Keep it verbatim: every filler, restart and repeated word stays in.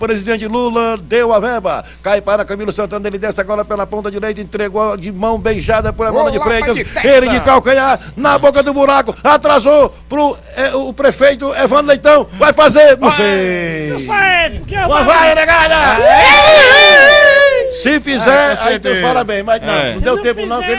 Presidente Lula deu a verba. Cai para Camilo Santana, ele desce agora pela ponta direita, entregou de mão beijada por Amanda de Freitas. Ele de calcanhar, na boca do buraco, atrasou pro é, o prefeito Evandro Leitão. Vai fazer, não sei. Vai, vai, negada! Se fizer, aí tem os parabéns. Mas não, não deu tempo não.